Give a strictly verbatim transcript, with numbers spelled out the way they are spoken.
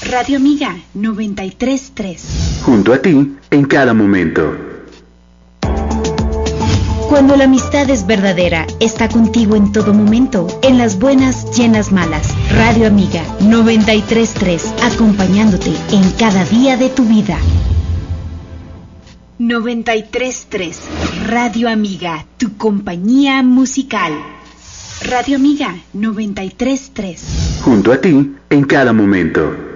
Radio Amiga noventa y tres punto tres. Junto a ti en cada momento. Cuando la amistad es verdadera, está contigo en todo momento, en las buenas y en las malas. Radio Amiga noventa y tres punto tres, acompañándote en cada día de tu vida. noventa y tres punto tres, Radio Amiga, tu compañía musical. Radio Amiga noventa y tres punto tres. Junto a ti en cada momento.